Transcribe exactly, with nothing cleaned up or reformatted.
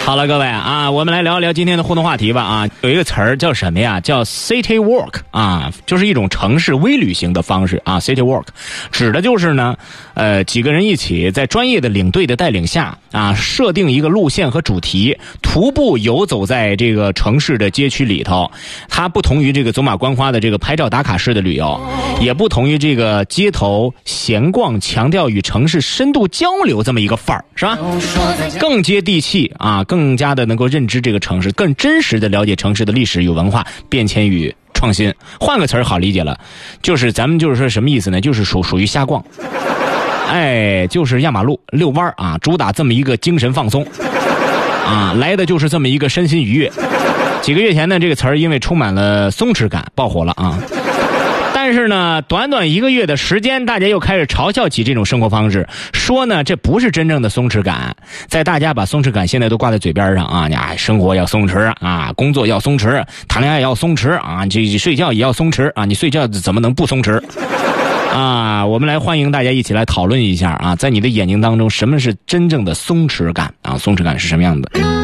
好了，各位啊，我们来聊一聊今天的互动话题吧啊，有一个词儿叫什么呀？叫 city walk 啊，就是一种城市微旅行的方式啊。city walk 指的就是呢，呃，几个人一起在专业的领队的带领下啊，设定一个路线和主题，徒步游走在这个城市的街区里头。它不同于这个走马观花的这个拍照打卡式的旅游，也不同于这个街头闲逛，强调与城市深度交流这么一个范儿，是吧？更接地气啊，更加的能够认知这个城市，更真实的了解城市的历史与文化变迁与创新。换个词儿好理解了，就是咱们就是说什么意思呢？就是属属于瞎逛，哎，就是压马路遛弯啊，主打这么一个精神放松啊，来的就是这么一个身心愉悦。几个月前呢，这个词儿因为充满了松弛感爆火了啊。但是呢，短短一个月的时间，大家又开始嘲笑起这种生活方式，说呢这不是真正的松弛感。在大家把松弛感现在都挂在嘴边上啊，你啊生活要松弛啊，工作要松弛，谈恋爱要松弛啊，这睡觉也要松弛啊，你睡觉怎么能不松弛啊？我们来欢迎大家一起来讨论一下啊，在你的眼睛当中，什么是真正的松弛感啊？松弛感是什么样的？